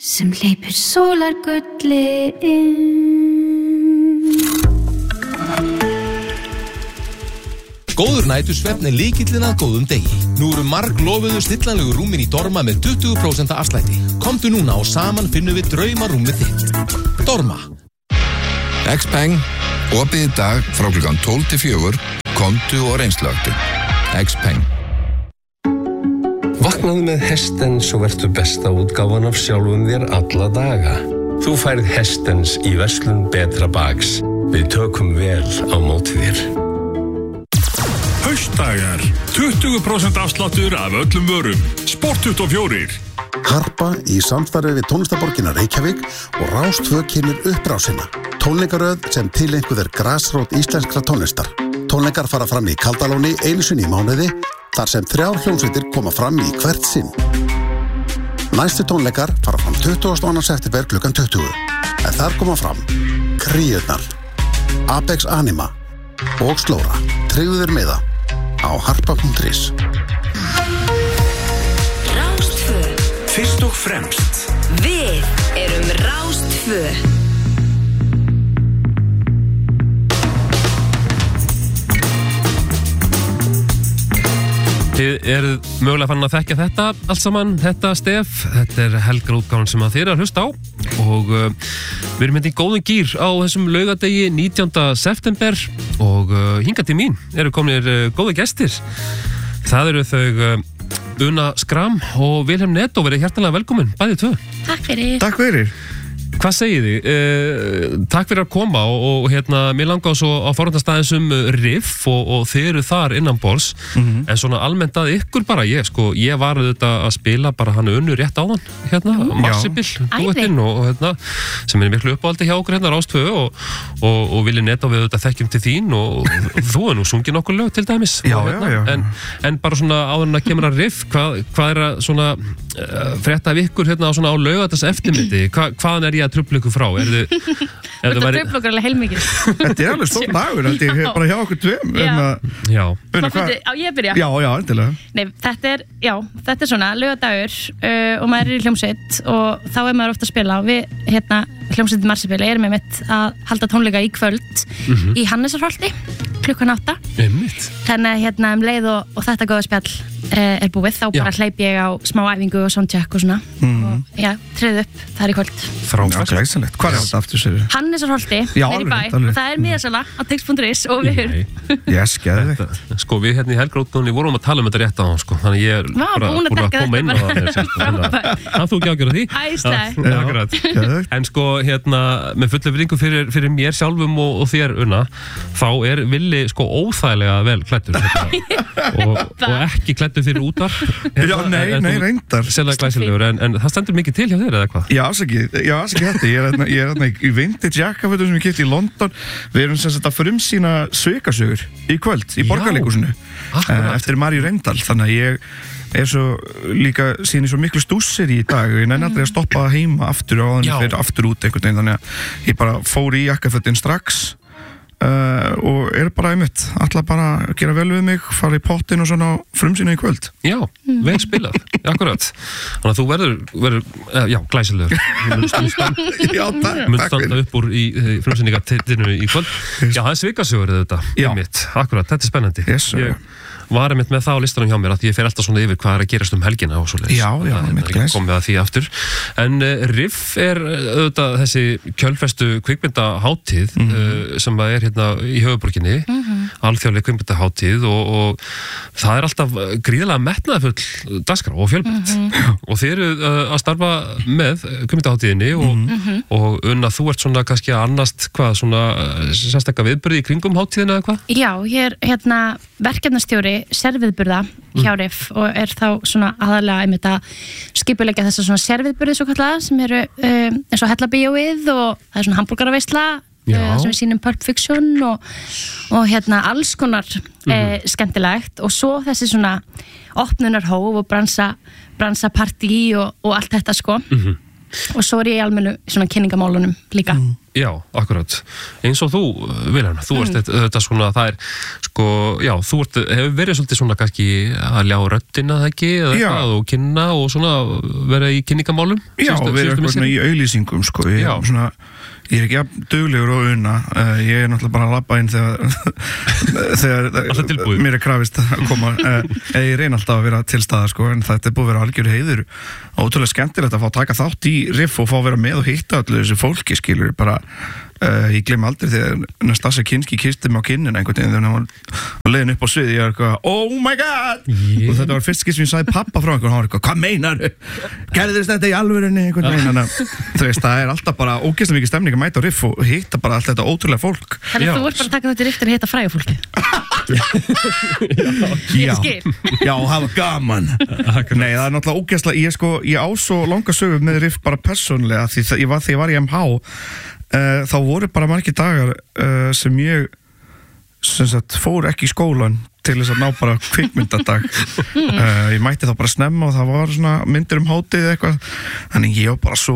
sem hleypur sólargulli inn. Góður nætursvefn lykillinn að góðum degi. Nú eru marglofuðu stillanlegu rúmin í Dorma með 20% afslætti. Komdu núna og saman finnum við draumarúmið þitt. Dorma. Xpeng, opið í dag frá klukkan 12 til 4, komdu og reynslögdu. Xpeng. Vaknaðu með Hestens og vertu besta útgáfan af sjálfum þér alla daga. Þú færð Hestens í verslun Betra Bags. Við tökum vel á móti þér. Haustdagar, 20% afsláttur af öllum vörum. Sport24. Harpa í samstarfi við tónlistarborgina Reykjavík og Rás 2 kynnir upprásina. Tónleikaröð sem tileinkuð grasrót íslenskra tónlistar. Tónleikar fara fram í Kaldalóni einu sinni í mánuði, þar sem 3 hljómsveitir koma fram í hvert sinn. Næstu tónleikar fara fram 22. september klukkan 20. En þar koma fram Kríurnar, Apex Anima og Slóra. Tryggðu þér miða á harpa.is. Rás 2. Fyrst og fremst. Við erum Rás 2. Þið eruð mögulega fann að þekkja þetta allt saman, þetta stef. Þetta er helgarútgáfan sem að þið eru að hlusta á og við erum í góðum gír á þessum laugadegi 19. september og hingað til mín eru komnir góði gestir. Það eru þau Una Skram og Vilhelm Netto, verið hjartanlega velkomin, bæði tvö. Takk fyrir. Takk fyrir. Hvað segið þið? Takk fyrir að koma og mér langaði svo á forhundastæðisum riff og þið eru þar innanborðs en svona almennt að ykkur bara, ég var auðvitað að spila bara hann Unnu rétt áðan Marsibil, duettinn og sem er miklu uppáldi hjá okkur Rás 2 og Villi Netto við auðvitað þekkjum til þín og þú er nú sungið nokkur lög til dæmis en bara svona áður en að kemur að riff hvað er að svona frétta af ykkur á laugardags eftirmyndi, hvaðan er ég að trufla ykkur frá? Þetta trufla okkur alveg heilmikið. Þetta er alveg stór dagur, þetta er bara hjá okkur tveim. Já. Á ég að byrja? Já, endilega. Nei, þetta er svona laugardagur og maður er í hljómsveit og þá er maður ofta að spila og við hljómsveitin Marsipil erum að halda tónleika í kvöld í Hannesarholti klukkan 8. Þannig að leið og þetta góða spjall er búið, þá bara hleyp ég á smá æfingu og soundcheck og svona og treð upp þar í kvöld. Frábært. Glæsilegt. Hvað er þetta aftur sér? Hannesarholti er í bæ og það er miðasala á tix.is og við Yes, geðveikt. Við í helgarútgáfunni vorum að tala þetta rétt á þannig ég er bara búin að koma inn á það þú ekki ágjör á því? Æslega. En með fullu virðingu fyrir mér sjálfum og þér Una, þá er Villi óþægilega vel klæddur og ekki klæddur fyrir útvar. Nei, reyndar. Sérlega glæsilegur, en það stendur mikið til hjá þér eða hvað? Já, ekki þetta. Ég er í vintage jakkafötum sem ég keypti í London. Við erum sem sagt að frumsýna Sveikasögur í kvöld, í Borgarleikhúsinu, eftir Maríu Reyndal. Þannig að ég er svo líka síðan í svo miklu stússir í dag og ég nenni aldrei að stoppa heima aftur og áðan fyrir aftur út einhvern veginn. Þannig að ég bara fór í jakkafötin strax og er bara ætla bara að gera vel við mig, fara í pottinn og svona frumsýna í kvöld. Já, vel spilað, akkurat. Þannig að þú verður glæsilegur. Mun standa upp úr í frumsýningatitinu í kvöld. Já, það er Sveikasögur þetta. Akkurat, þetta er spennandi. Ég var einmitt með það á listanum hjá mér að ég fer alltaf svona yfir hvað er að gerast helgina og svoleiðis. Já, komið að því aftur. En Riff er auðvitað þessi kjölfestu kvikmyndahátíð sem er í höfuðborginni, alþjóðleg kvikmyndahátíð og það er alltaf gríðarlega metnaðarfull dagskrá og fjölbreytt. Og þið eru að starfa með kvikmyndahátíðinni og Una, þú ert svona kannski að annast hvað svona sérstakka viðburði í kringum hátíðina eða hvað? Já, ég er verkefnastjóri sérviðburða hjá Riff og er þá svona aðalega einmitt að skipuleggja þessa svona sérviðburði svo kallaða sem eru eins og Hellabíóið og það er svona hambúrgaraveisla sem við sýnum Pulp Fiction og alls konar skemmtilegt og svo þessi svona opnunarhóf og bransapartí og allt þetta og svo er ég í almennu svona kynningamálunum líka Já, akkurat. Eins og þú, Vilhelm, þú ert þetta svona, það sko, já, þú hefur verið svolítið svona kannski að ljá röddina það ekki, eða eitthvað, og kynna og svona vera í kynningamálum? Já, vera eitthvað svona í auglýsingum, sko. Ég er ekki jafn duglegur og unna. Ég er náttúrulega bara að labba inn þegar mér krafist að koma. Ég reyna alltaf að vera til staðar, sko, en þetta búið að vera algjör heiður. Ótrúlega skemmtilegt að fá að taka þátt í riff og fá að vera með og hitta allir þessu fólki, skilur, bara ég gleym aldrei þegar Nastasa Kinski kyssti mig á kinnina einhvern veginn þegar hann var leiðin upp á sviði, ég var eitthvað, oh my god og þetta var fyrst sem ég sagði pappa frá einhvern, hann var eitthvað, hvað meinar gerðist þetta í alvörunni einhvern veginn, þú veist, það er alltaf bara ógeðslega mikið stemning að mæta á riff og hitta bara allt þetta ótrúlega fólk. Þannig að þú ert bara að taka þetta í riffin og hitta frægu fólki. Já, hafa gaman. Nei, það er náttúrulega ógeðslega, ég á svo langa sögu með riff bara persónulega því þegar ég var í MH þá voru bara margir dagar sem ég fór ekki í skólan til þess að ná bara kvikmyndadag ég mætti þá bara snemma og það var svona myndir hátið eitthvað þannig ég var bara að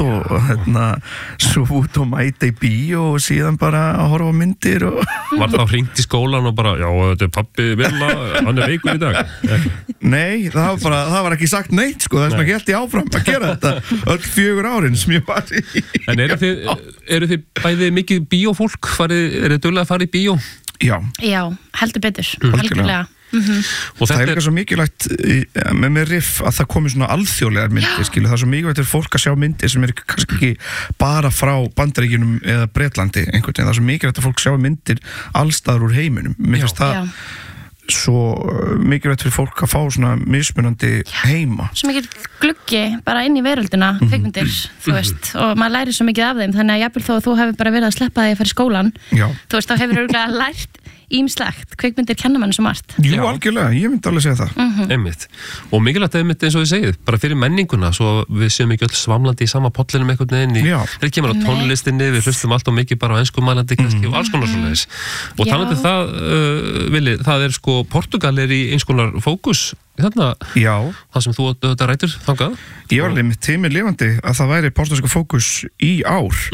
sofa út og mæta í bíó og síðan bara að horfa á myndir og Var þá hringt í skólan og bara já, þetta er pabbi Villa, hann er veikur í dag Nei, það var ekki sagt neitt sko, þess vegna hélt ég áfram að gera þetta öll 4 árin sem ég var í En eru þið bæði mikið bíófólk, eru þið duglega að fara í bíó? Já, heldur betur, algjörlega Og það er líka svo mikilvægt með riff að það komi svona alþjóðlegar myndir skilu, það er svo mikilvægt fyrir fólk að sjá myndir sem eru kannski ekki bara frá Bandaríkjunum eða Bretlandi einhvern veginn, það er svo mikilvægt að fólk sjá myndir allstaðar úr heiminum, mér finnst það svo mikilvægt fyrir fólk að fá svona mismunandi heima Svo mikið gluggi bara inn í veröldina kvikmyndir, þú veist og maður lærir svo mikið af þeim, þannig að jafnvel þó að þú hefur bara verið að sleppa því að fara í skólan þú veist, þá hefur örugglega lært ýmislegt, kvikmyndir kenna manni svo margt Jú, algjörlega, ég myndi alveg segja það Einmitt, og mikilvægt einmitt eins og þið segið bara fyrir menninguna, svo við séum ekki öll svamlandi í sama pollinum einhvern veginn þeir kemur á tónlistinni, við hlustum allt og mikið bara á enskumælandi kannski og alls konar svoleiðis og talandi það, Vili, það er sko Portugal er í eins konar fókus þarna, það sem þú þetta rætur þangað Ég var alveg mitt tími lifandi að það væri portugalsku fókus í ár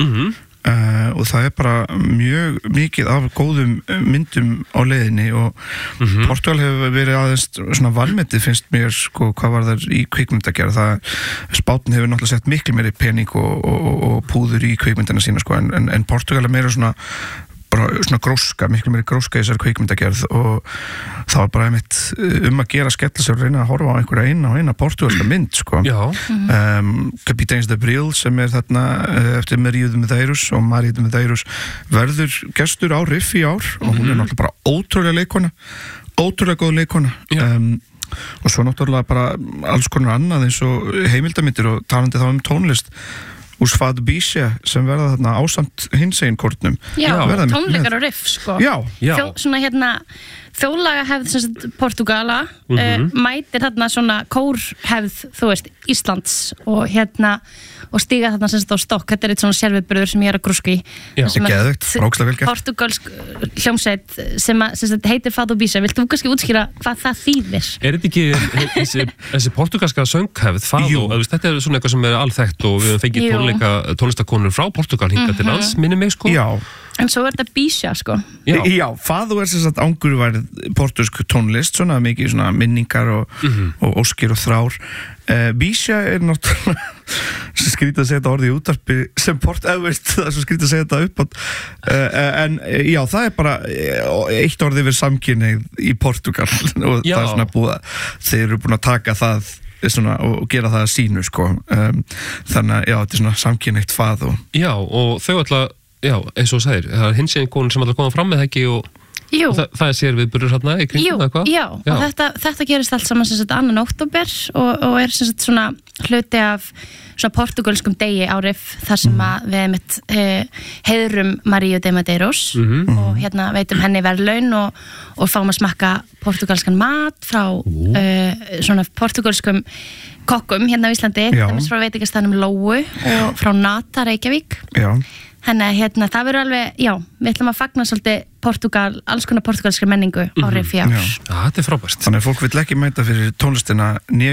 og það er bara mjög mikið af góðum myndum á leiðinni og Portugal hefur verið aðeins svona vanmetið finnst mér sko hvað var það í kvikmyndagerð það Spátn hefur náttúrulega sett miklu meiri pening og púður í kvikmyndina sína sko en Portugal er meira svona bara svona gróska, miklu meiri gróska í þessari kvikmyndagerð og það var bara einmitt að gera skella sig og reyna að horfa á einhverja eina portugalska mynd sko Capitães de Abril sem er þarna eftir Maria de Medeiros og Maria de Medeiros verður gestur á riff í ár og hún er náttúrulega bara ótrúlega góð leikona og svo náttúrulega bara alls konar annað eins og heimildamindir og talandi þá tónlist Úsfad Bísja sem verða þarna ásamt hinsegin kortnum tónleikar og riff sko svona hérna þjóðlagahefð sem sagt Portugala mætir þarna svona kórhefð þú veist Íslands og hérna og stíga þarna sem sagt á stokk þetta er eitt svona sérviðburður sem ég er að grúska í portugalsk hljómsveit sem sagt heitir Fado Bísja vilt þú kannski útskýra hvað það þýðir? Er þetta ekki þessi portugalska sönghefð Fado, þetta er svona eitthvað sem er alþekkt og við höfum fengið tónlistakonur frá Portugal hingað til lands, minni mig sko En svo er þetta Bísja sko Já, Fado er sem sagt angurværð portugalsk tónlist, svona mikið svona minningar og óskir og þrár Bísja er náttúrulega skrítið að segja þetta orðið í útvarpi sem það er svo skrítið að segja þetta upp en já, það er bara eitt orðið yfir samkynhneigð í Portugal og það er svona búið að þeir eru búin að taka það svona, og gera það að sínu sko þannig að já, þetta er svona samkynhneigt Fado Já, og þau alltaf já, eins og segir, það er hinsegin konur sem alltaf koma fram með það ekki og það er sér viðburður hérna í kringum eða hvað? Já, og þetta gerist allt saman sem sagt 2. október og er sem sagt svona hluti af svona portugalskum degi á riff þar sem að við heiðrum Maria de Medeiros og hérna veitum henni verðlaun og fáum að smakka portugalskan mat frá svona portugalskum kokkum hérna á Íslandi, það frá veitingastæðnum Lóu og frá Nata Reykjavík Þannig að hérna, það verður alveg, já, við ætlum að fagna svolítið Portugal, alls konar portugalskri menningu á riff í ár. Þetta er frábært. Þannig að fólk vill ekki mæta fyrir tónlistina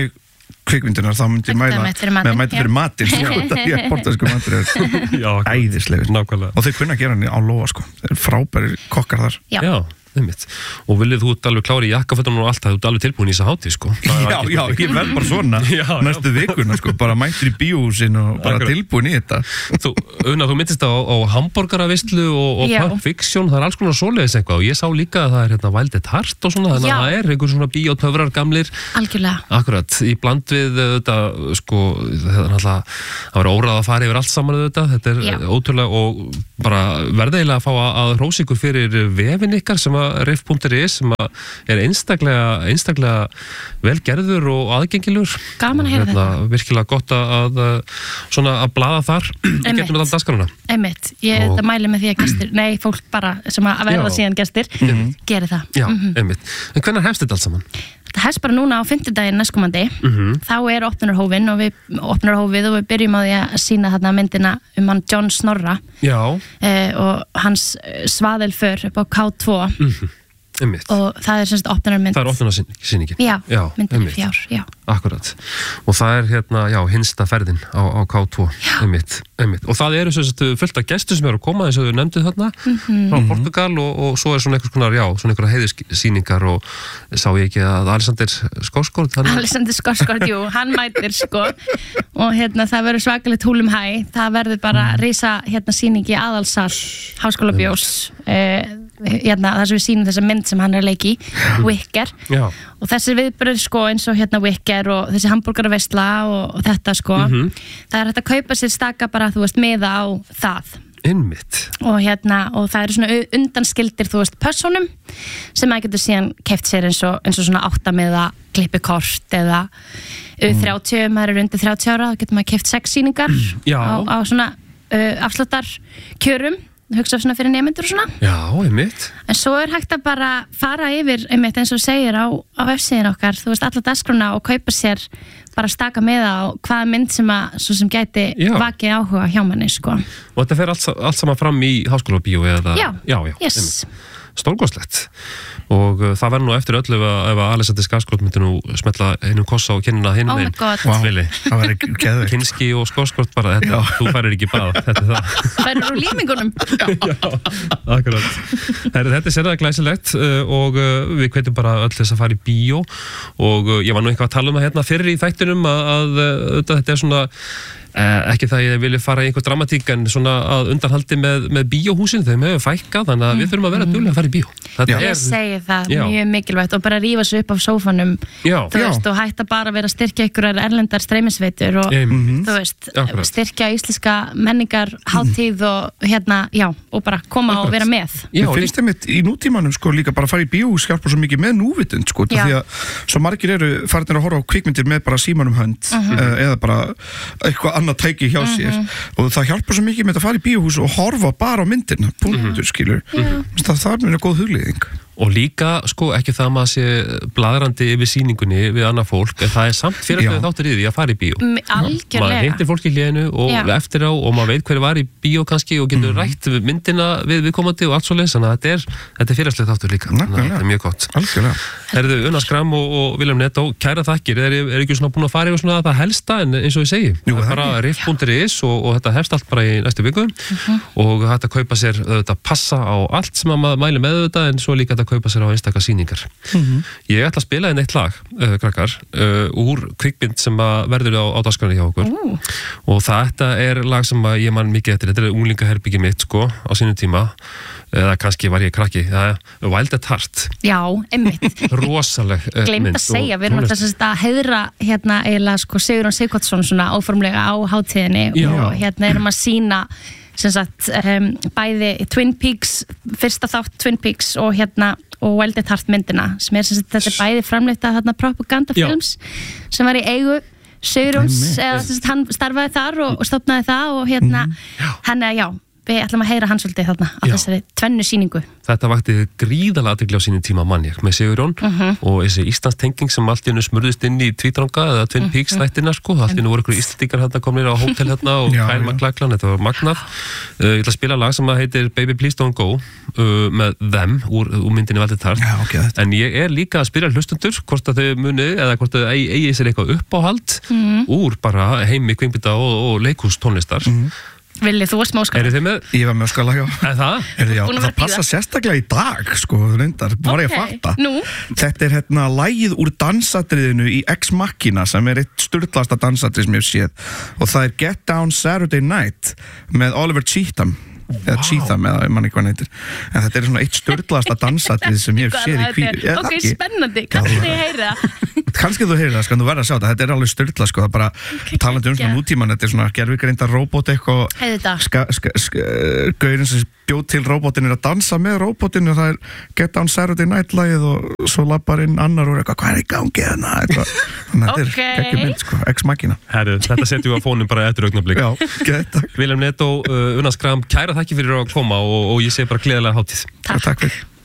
kvikmyndunar þá myndi ég mæla með mæta fyrir matinn því að portugalskur matur er æðislegur og þeir kunna gera hann á lóa sko, þeir eru frábærir kokkar þar Já, einmitt. Og viljið þú alveg klári í jakkafötunum og allt það, þú ert alveg tilbúin í þessa hátíð sko. Já, ég verð bara svona næstu vikuna sko, bara mættur í bíóhúsin og bara tilbúin í þetta Þú myndist á hamborgaraveislu og Pulp Fiction, það er alls konar svoleiðis eitthvað og ég sá líka að það er Wild at Heart og svona, þannig að það er einhver svona bíótöfrar gamlir Algjörlega Akkurat, í bland við þetta sko, það var óráð að fara yfir allt saman þetta er ótrúlega og bara verðeilega að fá að hrósa ykkur fyrir vefin ykkar sem riff.is sem er einstaklega vel gerður og aðgengilur Gaman að heyra þetta Virkilega gott að blaða þar getum við alltaf daskaruna Einmitt, ég mæli með því að gestir fólk bara sem að verða síðan gestir geri það Já, einmitt En hvenær hefst þetta allt saman? Það hefst bara núna á 5. daginn næstkomandi þá er opnunarhófið og við byrjum á því að sýna þarna myndina hann John Snorra og hans svaðilför upp á K2 og það er semst opnunarmynd Það er opnunarsýningin Já, myndin fjár Akkurat og það er hinsta ferðin á K2 einmitt og það eru semst fullt af gestur sem eru að koma eins og þau nefndu þarna frá Portugal og svo er svona einhvers konar svona einhverja heiðursýningar og sá ég ekki að Alexander Skarsgård jú, hann mætir sko og það verður svakalegt húlum hæ það verður bara risa sýning í aðalsal Háskóla Bjós þar sem við sýnum þessa mynd sem hann er að leiki Wicker og þessi viðburður sko eins og Wicker og þessi hamborgaraveisla og þetta sko það er hægt að kaupa sér staka bara miða á það Einmitt og það eru svona undanskildir persónum sem maður getur síðan keypt sér eins og svona 8 miða klippikort eða 30 maður er undir 30 ára þá getur maður keypt 6 sýningar á svona afsláttar kjörum hugsa svona fyrir nemendur og svona Já, einmitt En svo er hægt að bara fara yfir einmitt eins og segir á vefsíðin okkar alla dagskrona og kaupa sér bara staka með á hvaða mynd sem gæti vakið áhuga hjá manni sko Og þetta fer allt saman fram í Háskóla Bíó eða Já, yes. Stórkostlegt og það verður nú eftir öllu ef að Alexander Skarsgård myndi nú smetla einum kossa og kynna hinn Oh my god Það verður geðveikt Kinski og Skarsgård bara þú færir ekki bað þetta er það Færir úr límingunum Já, akkurat Þetta er sérlega glæsilegt og við hvetjum bara öll þess að fara í bíó og ég var nú eitthvað að tala um það fyrir í þættinum að þetta er svona ekki það ég vilja fara í einhver dramatík en svona að undanhaldi með bíóhúsin þeim hefur fækkað þannig að við þurfum að vera duglega að fara í bíó Ég segi það, mjög mikilvægt og bara rífa sig upp af sófanum og hætta bara að vera að styrkja einhverjar erlendar streymisveitur og styrkja íslenska menningar hátíð og og bara koma og vera með Mér finnst það í nútímanum sko líka bara að fara í bíóhús hjálpa svo mikið með núvitund sko því að svo margir eru farinir að horfa á kvikmyndir með bara símanum hönd eða bara eitthvað annað tæki hjá sér og það hjálpar svo mikið með að fara í bíóhús og horfa bara á myndina, punktur skilur það er mjög góð hugleiðing og líka, sko, ekki það að maður sé bladrandi yfir sýningunni við annað fólk en það er samt fyrir þáttur í því að fara í bíó algjörlega maður hittir fólk í hlénu og eftir á og maður veit hver var í bíó kannski og getur rætt myndina við viðkomandi og allt svo leins þannig að þetta er fyrirslegt þáttur líka þannig að þetta er mjög gott Herðu, Unnar Skram og William Netto, kæra þakkir er ekki svona búin að fara yfir svona það helsta en eins og ég segi, það er bara riff.is og þetta hefst allt bara í næstu viku og þetta kaupa sér þetta passa á allt sem maður mæli með þetta en svo líka þetta kaupa sér á einstaka sýningar Ég ætla að spila inn eitt lag, krakkar úr kvikmynd sem verður á dagskránni hjá okkur og þetta er lag sem ég man mikið eftir þetta er unglingaherbyggi mitt sko á sínum tíma eða kannski var ég krakki Wild at Heart Já, einmitt rosaleg mynd Gleymd að segja, við erum alltaf að heiðra eiginlega sko Sigurjón Sighvatsson svona óformlega á hátíðinni og erum að sýna sem sagt bæði Twin Peaks fyrsta þátt Twin Peaks og Wild at Heart myndina sem sem sagt þetta bæði framleitt af propagandafilms sem var í eigu Sigurjóns eða sem sagt hann starfaði þar og stofnaði það og hann við ætlum að heyra hann svolítið þarna á þessari tvennu sýningu. Þetta vakti gríðalega athygli á sínum tíma mann ég með Sigurjón og þessi Íslandstenging sem allt í einu smurðist inn í Tvídrang og Twin Peaks þættina sko, allt í einu voru ykkur Íslandingar hérna komnir á hótel hérna og kælmaklæklan, þetta var magnað. Ég ætla að spila lag sem heitir Baby Please Don't Go með Them úr myndinni Velvet Heart. En ég líka að spyrja hlustundur hvort að þau muni eða hvort að eigi sér eitthvað uppáhald úr bara heimi kvikmynda og leikhústónlistar. Viljið þú smá skala? Eru þið með? Ég var með skala, já. Það? Það passa sérstaklega í dag, sko, reyndar, var ég að fatta. Nú? Þetta hérna lagið úr dansatriðinu í Ex Machina sem eitt sturlasta dansatrið sem ég hef séð og það Get Down Saturday Night með Oliver Cheatham eða Cheatham, eða mann ekki hvað hann heitir en þetta svona eitt sturlaðasta dansatrið sem ég hef séð í kvíku. Ok, spennandi, kannski þið heyri það kannski þú heyrir það, sko, þú verður að sjá þetta alveg sturlað, sko, það bara talandi svona nútíman, þetta svona gervigreinda róbót eitthvað gaurinn sem bjóð til róbótinn að dansa með róbótinn og það Get Down Saturday Night lagið og svo lappar inn annar og eitthvað, hvað í gangi þarna þannig að þetta ekki mynd, sko, Ex Machina. Herru, þetta setjum við á fónum bara eftir augnablik. Já, takk. William Netto, Unna Skram, kæra þakki fyrir að koma og ég segi bara gleðilega hátíð. Takk fyrir.